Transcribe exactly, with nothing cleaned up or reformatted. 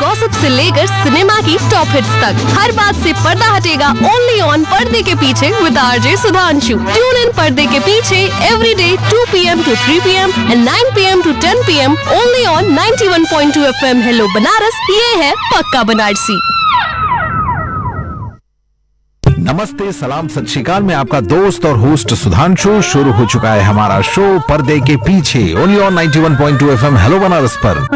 Gossip से लेकर cinema की टॉप हिट्स तक, हर बात से पर्दा हटेगा ओनली ऑन पर्दे के पीछे with RJ Sudhanshu. Tune in पर्दे के पीछे every day to P M to three P M and nine P M to ten P am only on ninety one point two F M. Hello Banaras, ये है पक्का बनारसी। नमस्ते, सलाम, सत श्री अकाल। मैं आपका दोस्त और होस्ट सुधांशु। शुरू हो चुका है हमारा शो पर्दे के पीछे only on ninety one point two F M hello Banaras पर।